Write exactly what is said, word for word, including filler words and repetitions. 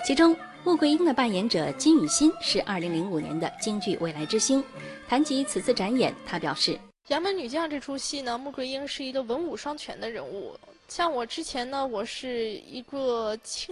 其中，穆桂英的扮演者金宇欣是二零零五年的京剧未来之星。谈及此次展演，她表示：“ 杨门女将这出戏呢，穆桂英是一个文武双全的人物。像我之前呢，我是一个清。